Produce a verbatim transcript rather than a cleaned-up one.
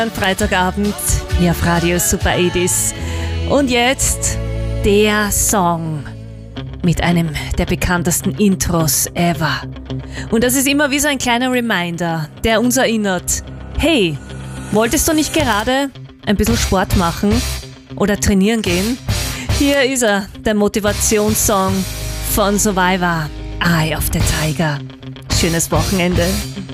Am Freitagabend hier auf Radio Super achtziger. Und jetzt der Song mit einem der bekanntesten Intros ever. Und das ist immer wie so ein kleiner Reminder, der uns erinnert: Hey, wolltest du nicht gerade ein bisschen Sport machen oder trainieren gehen? Hier ist er, der Motivationssong von Survivor, Eye of the Tiger. Schönes Wochenende.